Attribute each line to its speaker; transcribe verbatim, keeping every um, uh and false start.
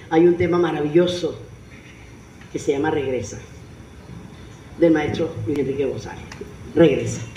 Speaker 1: hay un tema maravilloso que se llama Regresa, del maestro Luis Enrique González. Regresa.